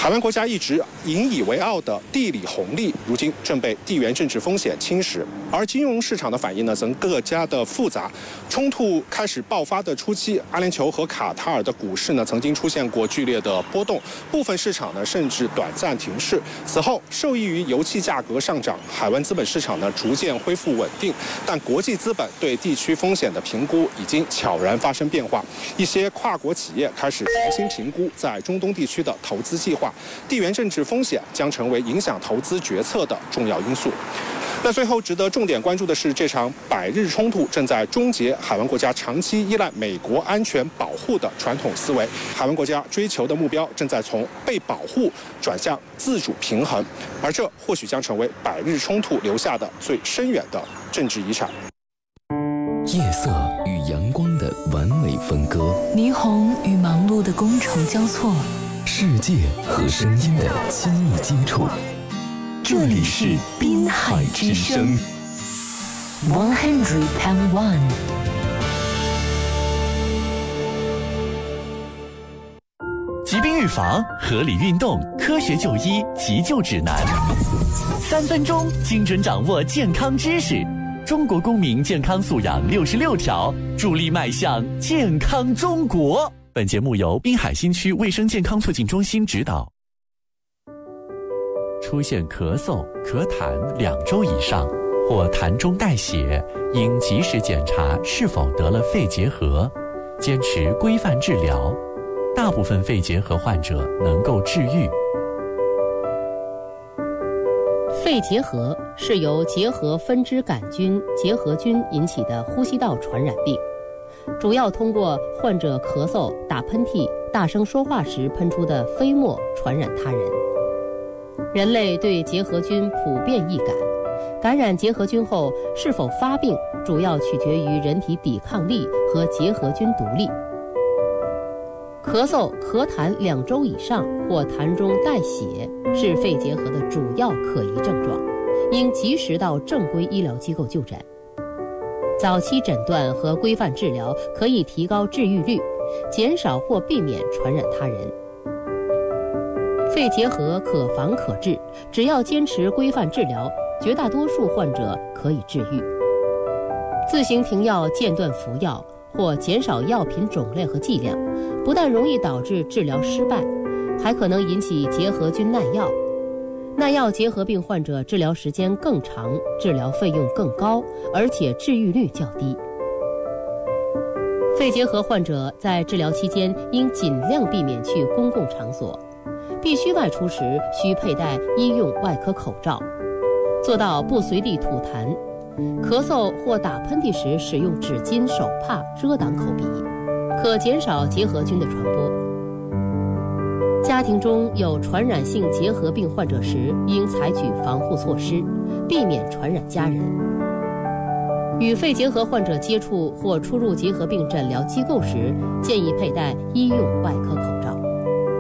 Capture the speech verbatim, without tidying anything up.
台湾国家一直引以为傲的地理红利，如今正被地缘政治风险侵蚀。而金融市场的反应呢，则更加的复杂。冲突开始爆发的初期，阿联酋和卡塔尔的股市呢，曾经出现过剧烈的波动，部分市场呢甚至短暂停市。此后，受益于油气价格上涨，海湾资本市场呢逐渐恢复稳定。但国际资本对地区风险的评估已经悄然发生变化，一些跨国企业开始重新评估在中东地区的投资计划。地缘政治风险将成为影响投资决策的重要因素。那最后值得重点关注的是，这场百日冲突正在终结海湾国家长期依赖美国安全保护的传统思维，海湾国家追求的目标正在从被保护转向自主平衡，而这或许将成为百日冲突留下的最深远的政治遗产。 夜色与阳光的完美分割， 霓虹与忙碌的觥筹交错， 世界和声音的亲密接触。 这里是滨海之声 one hundred point one。 疾病预防、合理运动、科学就医、急救指南，三分钟精准掌握健康知识。中国公民健康素养六十六条，助力迈向健康中国。本节目由滨海新区卫生健康促进中心指导。出现咳嗽、咳痰两周以上，或痰中带血，应及时检查是否得了肺结核，坚持规范治疗。大部分肺结核患者能够治愈。 肺结核是由结核分支杆菌结核菌引起的呼吸道传染病，主要通过患者咳嗽、打喷嚏、大声说话时喷出的飞沫传染他人。人类对结核菌普遍易感，感染结核菌后是否发病，主要取决于人体抵抗力和结核菌独立。咳嗽、咳痰两周以上或痰中带血是肺结核的主要可疑症状，应及时到正规医疗机构就诊。早期诊断和规范治疗可以提高治愈率，减少或避免传染他人。肺结核可防可治，只要坚持规范治疗，绝大多数患者可以治愈。自行停药、间断服药或减少药品种类和剂量，不但容易导致治疗失败，还可能引起结核菌耐药。耐药结核病患者治疗时间更长，治疗费用更高，而且治愈率较低。肺结核患者在治疗期间应尽量避免去公共场所，必须外出时需佩戴医用外科口罩，做到不随地吐痰，咳嗽或打喷嚏时使用纸巾、手帕遮挡口鼻，可减少结核菌的传播。家庭中有传染性结核病患者时，应采取防护措施，避免传染家人。与肺结核患者接触或出入结核病诊疗机构时，建议佩戴医用外科口罩。